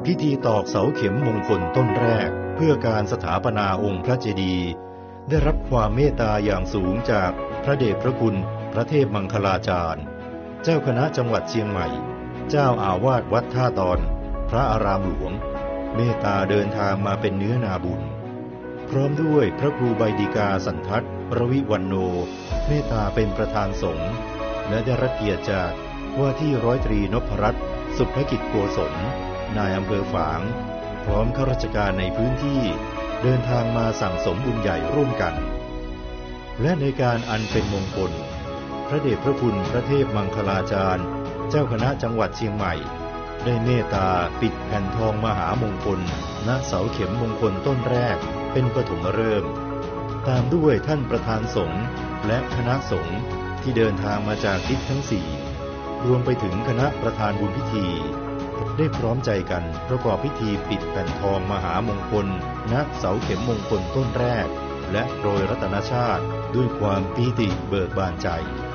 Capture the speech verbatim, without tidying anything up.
พิธีตอกเสาเข็มมงคลต้นแรกเพื่อการสถาปนาองค์พระเจดีย์ได้รับความเมตตาอย่างสูงจากพระเดชพระคุณพระเทพมังคลาจารย์เจ้าคณะจังหวัดเชียงใหม่เจ้าอาวาสวัดท่าตอนพระอารามหลวงเมตตาเดินทางมาเป็นเนื้อนาบุญพร้อมด้วยพระครูใบดิกาสันทัศน์รวิวันโนเมตตาเป็นประธานสงฆ์และได้รับเกียรติจากว่าที่ร้อยตรีนพรัตน์สุภกิจโกศลนายอำเภอฝางพร้อมข้าราชการในพื้นที่เดินทางมาสั่งสมบุญใหญ่ร่วมกันและในการอันเป็นมงคลพระเดชพระคุณพระเทพมังคลาจารย์เจ้าคณะจังหวัดเชียงใหม่ได้เมตตาปิดแผ่นทองมหามงคลณเสาเข็มมงคลต้นแรกเป็นปฐมฤกษ์ตามด้วยท่านประธานสงฆ์และคณะสงฆ์ที่เดินทางมาจากทิศทั้งสี่รวมไปถึงคณะประธานบุญพิธีได้พร้อมใจกันประกอบพิธีปิดแผ่นทองมหามงคลณเสาเข็มมงคลต้นแรกและโปรยรัตนชาติด้วยความปีติเบิกบานใจ